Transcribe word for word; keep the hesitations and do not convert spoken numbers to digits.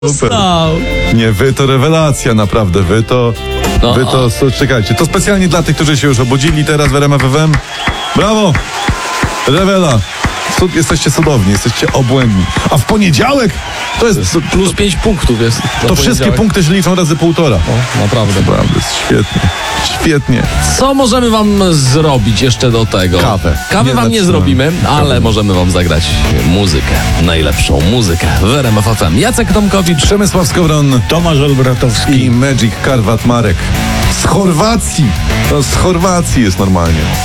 Super. Stał. Nie, wy to rewelacja, naprawdę, wy to... No. Wy to, to, czekajcie, to specjalnie dla tych, którzy się już obudzili teraz w R M F F M. Brawo! Rewela! Cud, jesteście cudowni, jesteście obłędni. A w poniedziałek to jest... To, Plus pięć punktów jest. to wszystkie punkty się liczą razy półtora. O, naprawdę. Naprawdę, jest świetnie. Świetnie. Co możemy wam zrobić jeszcze do tego? Kawę. Kawy Nie wam nie zaczynamy. zrobimy, ale możemy wam zagrać muzykę. Najlepszą muzykę w R M F F M. Jacek Tomkowicz. Przemysław Skowron Tomasz Olbratowski. i Magic Karwat Marek. Z Chorwacji. To z Chorwacji jest normalnie.